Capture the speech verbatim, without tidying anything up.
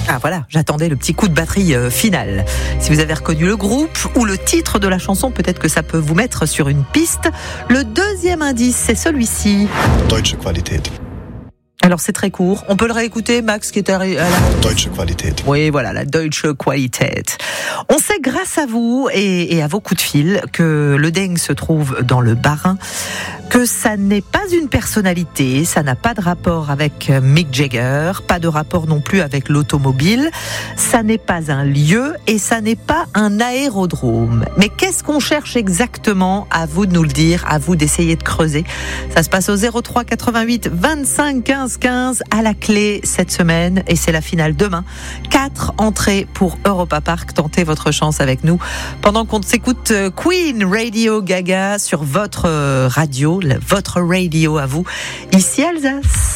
Ah voilà, j'attendais le petit coup de batterie euh, final. Si vous avez reconnu le groupe ou le titre de la chanson, peut-être que ça peut vous mettre sur une piste. Le deuxième indice, c'est celui-ci. Deutsche Qualität. Alors c'est très court. On peut le réécouter, Max, qui est à la... Deutsche Qualität. Oui, voilà, la Deutsche Qualität. On sait grâce à vous et, et à vos coups de fil que le Deng se trouve dans le Bas-Rhin, que ça n'est pas une personnalité, ça n'a pas de rapport avec Mick Jagger, pas de rapport non plus avec l'automobile, ça n'est pas un lieu et ça n'est pas un aérodrome. Mais qu'est-ce qu'on cherche exactement? À vous de nous le dire, à vous d'essayer de creuser. Ça se passe au zéro trois quatre-vingt-huit vingt-cinq quinze quinze à la clé cette semaine et c'est la finale demain. Quatre entrées pour Europa Park. Tentez votre chance avec nous pendant qu'on s'écoute Queen, Radio Gaga sur votre radio, votre radio à vous, ici Alsace.